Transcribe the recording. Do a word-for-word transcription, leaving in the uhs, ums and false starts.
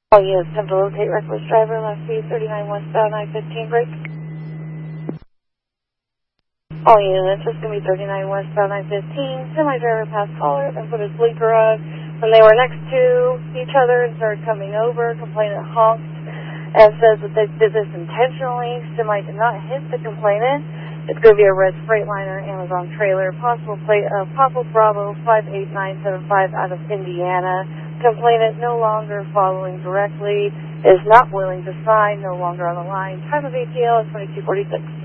All units attempt to locate reckless driver, last speed thirty-nine westbound I fifteen break. All units, this is going to be thirty-nine westbound I fifteen. Semi-driver passed caller, then put his blinker on. When they were next to each other and started coming over, complainant honked and says that they did this intentionally. Semi did not hit the complainant. It's going to be a red Freightliner Amazon trailer, possible plate of Papa Bravo five eight nine seven five out of Indiana. Complainant no longer following directly, is not willing to sign, no longer on the line. Time of A T L is twenty-two forty-six.